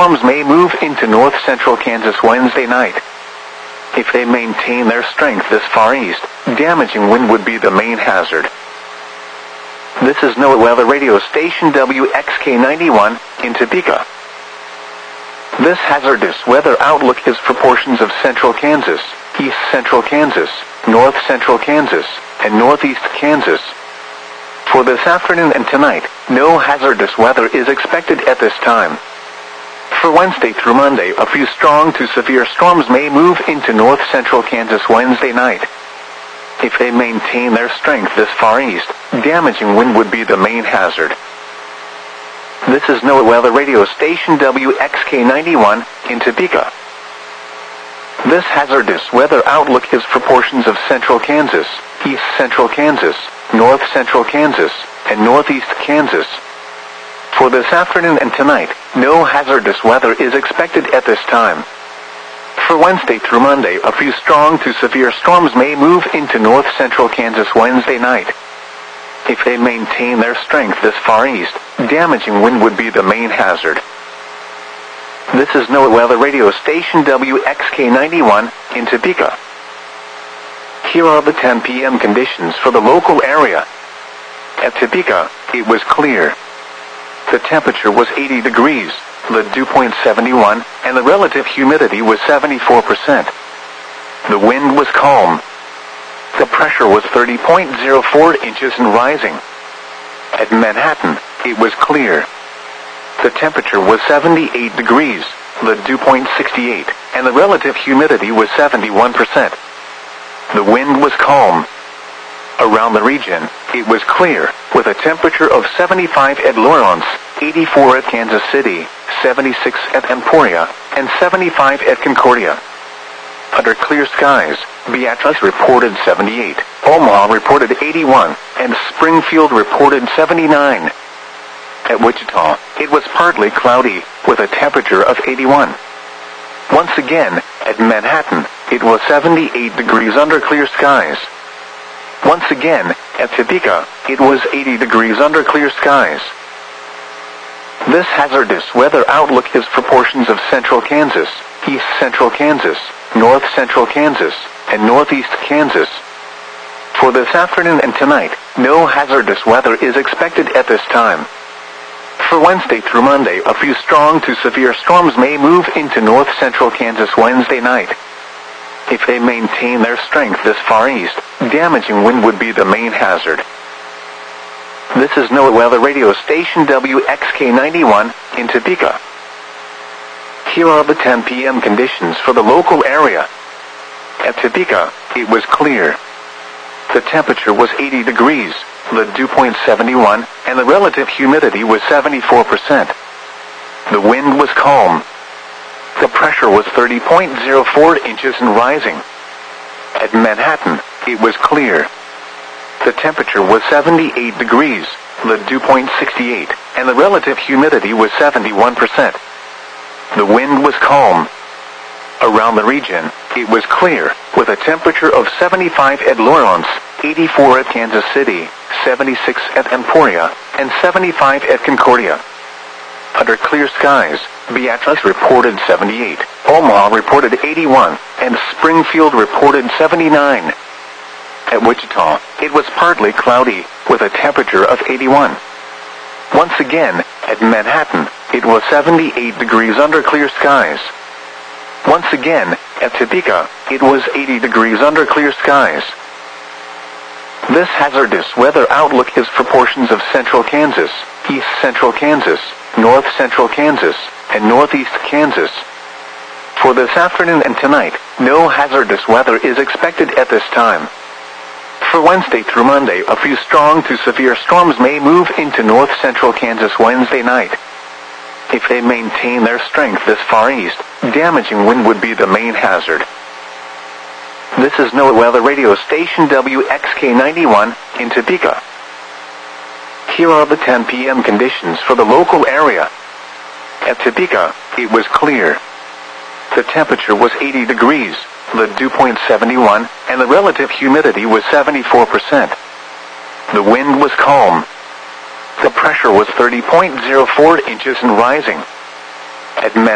storms may move into north-central Kansas Wednesday night. If they maintain their strength this far east, damaging wind would be the main hazard. This is NOAA Weather Radio Station WXK91 in Topeka. This hazardous weather outlook is for portions of central Kansas, east central Kansas, north central Kansas, and northeast Kansas. For this afternoon and tonight, no hazardous weather is expected at this time. For Wednesday through Monday, a few strong to severe storms may move into north central Kansas Wednesday night. If they maintain their strength this far east, damaging wind would be the main hazard. This is NOAA Weather Radio Station WXK91 in Topeka. This hazardous weather outlook is for portions of central Kansas, east central Kansas, north central Kansas, and northeast Kansas. For this afternoon and tonight, no hazardous weather is expected at this time. For Wednesday through Monday, a few strong to severe storms may move into north central Kansas Wednesday night. If they maintain their strength this far east, damaging wind would be the main hazard. This is NOAA Weather Radio Station WXK91 in Topeka. Here are the 10 p.m. conditions for the local area. At Topeka, it was clear. The temperature was 80 degrees, the dew point 71, and the relative humidity was 74%. The wind was calm. The pressure was 30.04 inches and rising. At Manhattan, it was clear. The temperature was 78 degrees, the dew point 68, and the relative humidity was 71%. The wind was calm. Around the region, it was clear, with a temperature of 75 at Lawrence, 84 at Kansas City, 76 at Emporia, and 75 at Concordia. Under clear skies, Beatrice reported 78, Omaha reported 81, and Springfield reported 79. At Wichita, it was partly cloudy, with a temperature of 81. Once again, at Manhattan, it was 78 degrees under clear skies. Once again, at Topeka, it was 80 degrees under clear skies. This hazardous weather outlook is for portions of central Kansas, east central Kansas, north central Kansas, and northeast Kansas. For this afternoon and tonight, no hazardous weather is expected at this time. For Wednesday through Monday, a few strong to severe storms may move into north central Kansas Wednesday night. If they maintain their strength this far east, damaging wind would be the main hazard. This is NOAA Weather Radio Station WXK91 in Topeka. Here are the 10 p.m. conditions for the local area. At Topeka, it was clear. The temperature was 80 degrees, the dew point 71, and the relative humidity was 74%. The wind was calm. The pressure was 30.04 inches and rising. At Manhattan, it was clear. The temperature was 78 degrees, the dew point 68, and the relative humidity was 71%. The wind was calm. Around the region, it was clear, with a temperature of 75 at Lawrence, 84 at Kansas City, 76 at Emporia, and 75 at Concordia. Under clear skies, Beatrice reported 78, Omaha reported 81, and Springfield reported 79. At Wichita, it was partly cloudy, with a temperature of 81. Once again, at Manhattan, it was 78 degrees under clear skies. Once again, at Topeka, it was 80 degrees under clear skies. This hazardous weather outlook is for portions of central Kansas, east central Kansas, north central Kansas, and northeast Kansas. For this afternoon and tonight, no hazardous weather is expected at this time. For Wednesday through Monday, a few strong to severe storms may move into north central Kansas Wednesday night. If they maintain their strength this far east, damaging wind would be the main hazard. This is NOAA Weather Radio Station WXK91 in Topeka. Here are the 10 p.m. conditions for the local area. At Topeka, it was clear. The temperature was 80 degrees, the dew point 71, and the relative humidity was 74%. The wind was calm. The pressure was 30.04 inches and rising. At